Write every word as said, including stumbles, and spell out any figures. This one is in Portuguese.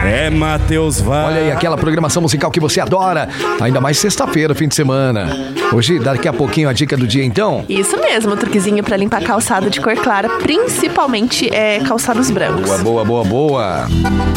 É Matheus Vaz. Olha aí, aquela programação musical que você adora. Ainda mais sexta-feira, fim de semana. Hoje, daqui a pouquinho, a dica do dia, então? Isso mesmo, truquezinho pra limpar calçado de cor clara, principalmente é, calçados brancos. Boa, boa, boa, boa.